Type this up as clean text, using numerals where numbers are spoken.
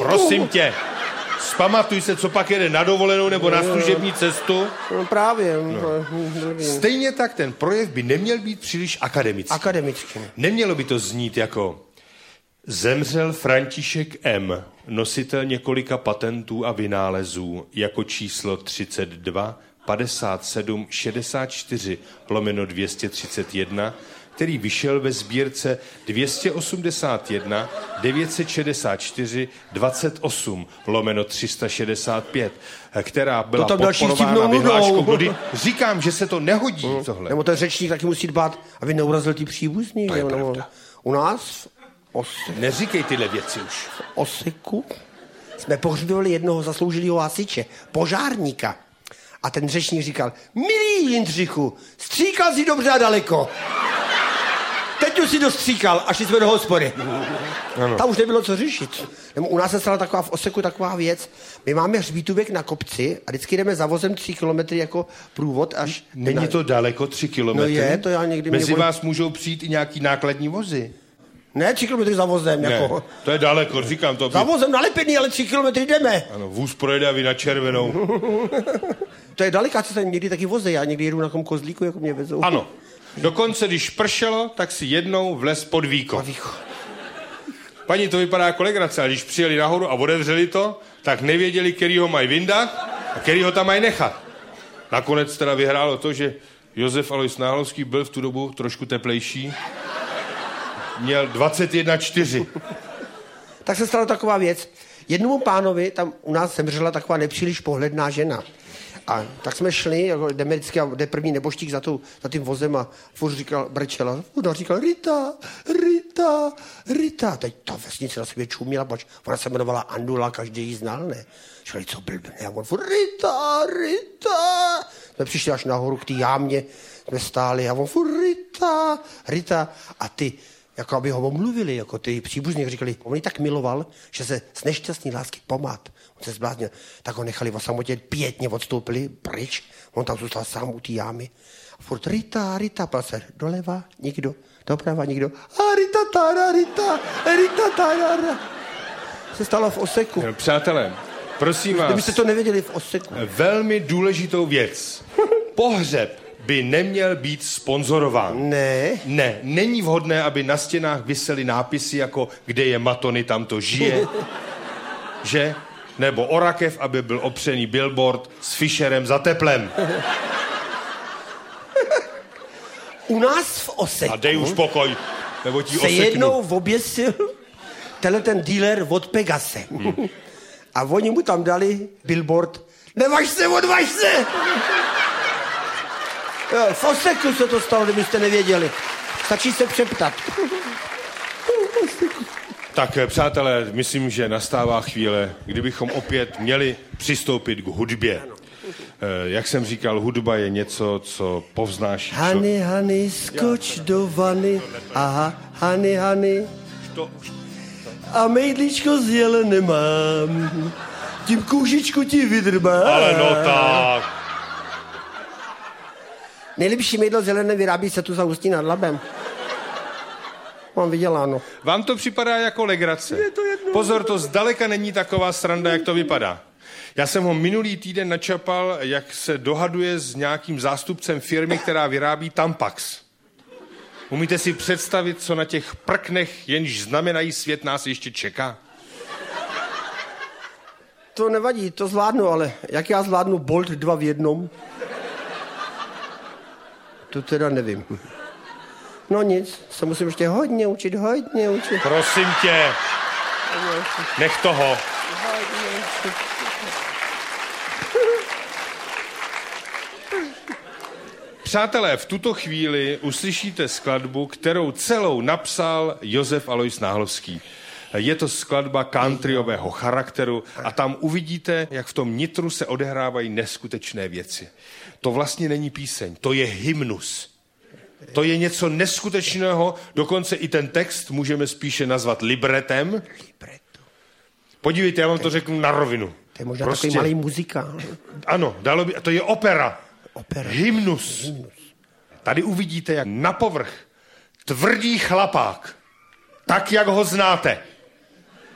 Prosím tě, zpamatuj se, co pak jede na dovolenou nebo na služební cestu. No právě. Stejně tak ten projev by neměl být příliš akademický. Akademický. Nemělo by to znít jako zemřel František M., nositel několika patentů a vynálezů, jako číslo 32 57 64 /231, který vyšel ve sbírce 281 964 28 /365, která byla podporována vyhláškou Dudy. Říkám, že se to nehodí tohle. Nebo ten řečník taky musí dbát, aby neurazil ty příbuzný. To je pravda. U nás Neříkej tyhle věci už. v Oseku jsme pohřbívali jednoho zasloužilého hasiče, požárníka. A ten řečník říkal, milý Jindřichu, stříkal si dobře a daleko. Teď už si dostříkal a šli jsme do hospody. Ano. Tam už nebylo co řešit. U nás se stala taková v Oseku taková věc. My máme hřbítůvek na kopci a vždycky jdeme za vozem 3 kilometry jako průvod až... Není to daleko 3 kilometry? No je, to já někdy... Mezi vás můžou přijít i nějaký nákladní vozy. Ne, 3 kilometry za vozem, Ne, jako... to je daleko, říkám to. Za vozem nalepený, ale 3 kilometry jdeme. Ano, vůz projede a vy na červenou. To je daleká cesta, někdy taky voze, já někdy jedu na tom kozlíku, jako mě vezou. Ano. Dokonce, když pršelo, tak si jednou vlez pod víko. Paní, to vypadá jako legrace, ale když přijeli nahoru a otevřeli to, tak nevěděli, který ho mají vyndat a který ho tam mají nechat. Nakonec teda vyhrálo to, že Josef Alois Náhlovský byl v tu dobu trošku teplejší. Měl 21,4. Tak se stala taková věc. Jednomu pánovi tam u nás zemřela taková nepříliš pohledná žena. A tak jsme šli, jako jdeme vždycky a jde první neboštík za tím vozem a furt říkal, brečela. Ona říkal, Rita, Rita, Rita. Teď ta vesnice na sebe čumila, pač ona se jmenovala Andula, každý ji znal, ne? Říkali, co blbne? A on furt, Rita, Rita. Jsme přišli až nahoru k té jámě, jsme stáli a on furt, Rita, Rita. A ty, jako aby ho omluvili, jako ty příbuzní říkali, on ji tak miloval, že se z nešťastný lásky pomát. On se zbláznil, tak ho nechali o samotě, pětně odstoupili pryč, on tam zůstal sám u té jámy. A furt Rita, Rita, se doleva, nikdo, doprava, nikdo. A Rita, tára, Rita, Rita, tára. Se stalo v Oseku. Přátelé, prosím vás. Kdybyste to nevěděli v Oseku. Velmi důležitou věc. Pohřeb by neměl být sponzorován. Ne. Ne, není vhodné, aby na stěnách visely nápisy jako kde je Matony, tam to žije. Že? Nebo o rakev, aby byl opřený billboard s Fischerem za teplem. U nás v Oseku. A dej už pokoj, nebo ti se oseknu. jednou oběsil ten dealer od Pegase. A oni mu tam dali billboard nevaž se, odvaž se! Jo, v Oseku se to stalo, kdybyste nevěděli. Stačí se přeptat. Tak, přátelé, myslím, že nastává chvíle, kdybychom opět měli přistoupit k hudbě. Jak jsem říkal, hudba je něco, co povznáší. Hany, Hany, skoč do vany. Aha, Hany, Hany. A mejdlíčko z jelene mám. Tím kůžičku ti vydrbám. Ale no tak. Nejlepší mejdlo zelené vyrábí se tu za Ústí nad Labem. Mám vyděláno. Vám to připadá jako legrace. Pozor, to zdaleka není taková sranda, jak to vypadá. Já jsem ho minulý týden načapal, jak se dohaduje s nějakým zástupcem firmy, která vyrábí Tampax. Umíte si představit, co na těch prknech, jenž znamenají svět, nás ještě čeká? To nevadí, to zvládnu, ale jak já zvládnu Bolt 2 v jednom? To teda nevím. No nic, se musím ještě hodně učit. Prosím tě, nech toho. Přátelé, v tuto chvíli uslyšíte skladbu, kterou celou napsal Josef Alois Náhlovský. Je to skladba countryového charakteru a tam uvidíte, jak v tom nitru se odehrávají neskutečné věci. To vlastně není píseň, to je hymnus. To je něco neskutečného, dokonce i ten text můžeme spíše nazvat libretem. Podívejte, já vám to řeknu na rovinu. To je možná takový malý muzikál. Ano, dalo by, to je opera. Hymnus. Tady uvidíte, jak na povrch tvrdý chlapák, tak jak ho znáte,